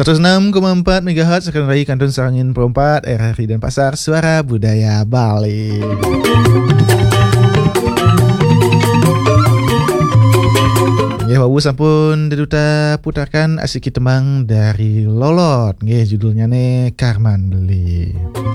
106,4 MHz Sekarang Rai Kantun Sarangin Perempat RRI dan Pasar Suara Budaya Bali. Nggih wawu sampun diduta putarkan asiki tembang dari Lolot. Nggih judulnya nih Karman Beli.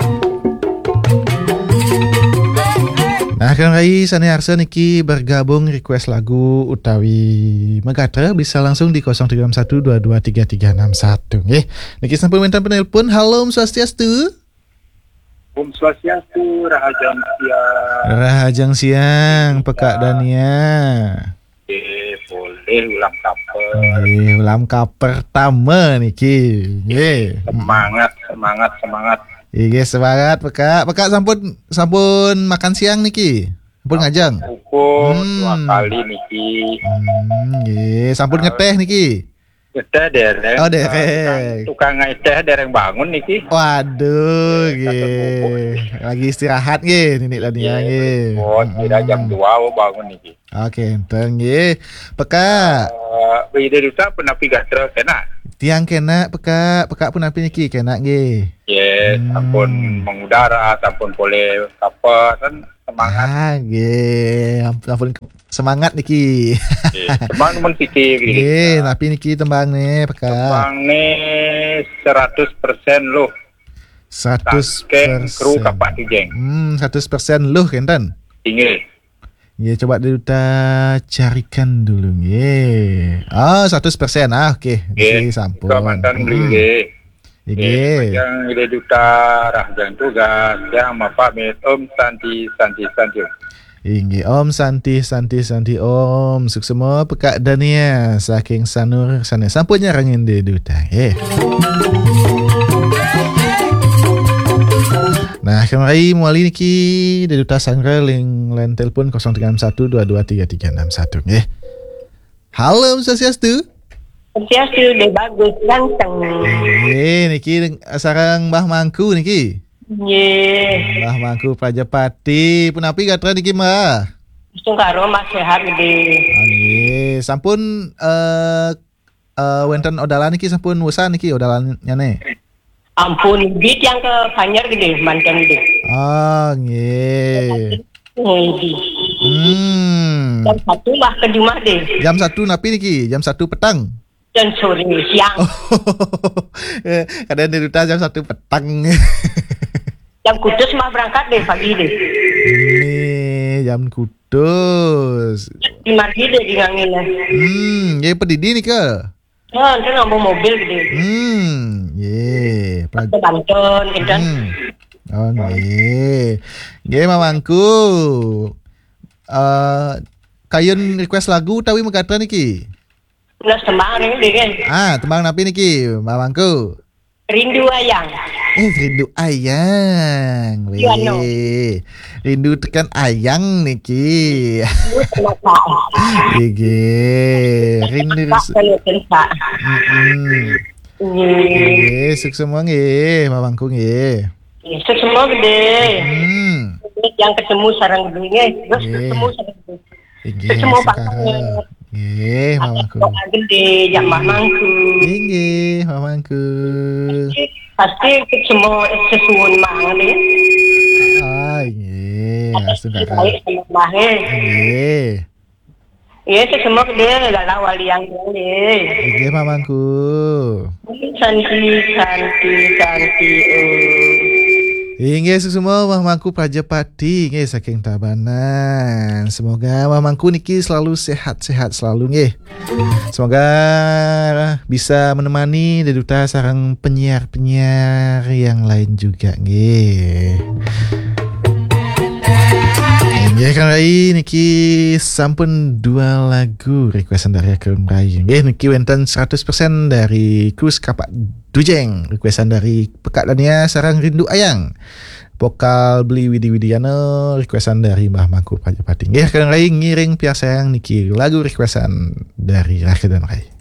Nah, kan Rai Sane Arsa niki bergabung request lagu utawi Megatra bisa langsung di 0312233361 nggih. Niki sampun minta penelpon. Halo Om Swastiastu. Om Swastiastu, Rahajang Siang. Rahajang Siang, Pekak Dania. Boleh ulam kaper. Nggih, ulam kaper pertama niki. Nggih. Semangat. Iya semangat Pekak sampun makan siang niki. Sampun ngajang. Pukul 2 kali niki. Nggih, sampun ngeteh niki. Ngeteh dereng. Oh, dereng. Tukang ngeteh dereng bangun niki. Waduh, nggih. Lagi istirahat nggih Ninik Lania nggih. Kira jam 2 bangun niki. Oke, enten nggih. Pekak. Ide duta penapi gatra kena. Tiang kena Pekak pun api niki kena nggih. Yes, ampun mengudara, ampun boleh apa kan semangat. Nggih, ampun semangat niki. Tembang men pikir gini. Nggih, tapi niki tembang nih Pekak. Tembang nih 100% loh. 100% kru kapak tujeng. 100% loh kenten. Tinggi. Ya coba kita carikan dulu nggih. 100%. Oke. Nggih sampun. Mantan beli nggih. Yang ide duta Rahjang tugas yang pamit Om Santi. Inggih Om Santi Om suksema Pekak Dania saking Sanur sana sampun nyarangin de duta nggih. Nah, kemarin muali niki dari duta Sangre len telepon 0312233361 nggih. Halo Om Swastiastu. Swastiastu deh bagus ganteng. Nggih, niki sareng Mbah Mangku niki. Nggih. Mbah Mangku Prajapati, punapi gatra niki Mbah? Wis karo Mas sehat gede. Nggih, sampun wonten odalan niki sampun wusan niki odalannya nih. Ampun, git yang ke Banjar gede, mantan gede. Nggih. Jam 1 lah ke rumah deh. Jam 1 napi niki? Jam 1 petang. Dan sore siang. Kadang di duta jam 1 petang. Jam Kudus mah berangkat deh pagi deh. Ini jam Kudus. Di margi deh di ngangin. Ya pedidi nih ke? Kan ngomong mobil gede. Ye. Banten kan. Oh nggih. Nggih mamangku. Kayun request lagu utawi megatra niki? Nah tembang ini kan. Tembang napi niki mamangku? Rindu Ayang. Rindu Ayang. Weh. Rindu tekan ayang niki. Rindu. Sukses semua nggih, mamangku nggih. Sukses semua gede. Yang ketemu sarang gedenya, terus ketemu sarang gede. Ketemu pasangan. Nggih, mamangku. Gede, yang mamangku. Nggih, mamangku. Pasti ketemu sesuun mang nih. Nggih, astuh baik sama bahe. Nggih. Iya, semua gede galau waliang gede. Nggih, mamangku. Santi. Inggih semua mamangku Prajapati nggih saking Tabanan. Semoga mamangku niki selalu sehat-sehat selalu nggih. Semoga bisa menemani deduta sareng penyiar-penyiar yang lain juga nggih. Nggih kan Rai niki sampun 2 lagu requestan dari Akun Rai. Nggih niki wonten 100% dari Kus Kapak Dujeng, requestan dari Pekak Dania sareng Rindu Ayang. Vokal Beli Widi Widiano, requestan dari Mbah Mangku Prajapati. Nggih kan Rai ngiring piar sayang niki lagu requestan dari Rakyat dan Rai.